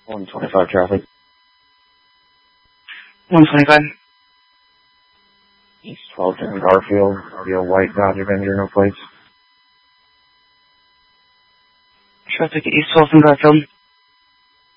125 traffic. 125. East 1210 Garfield, RBO White Dodge Avenger, no plates. Traffic at East 12th and Garfield.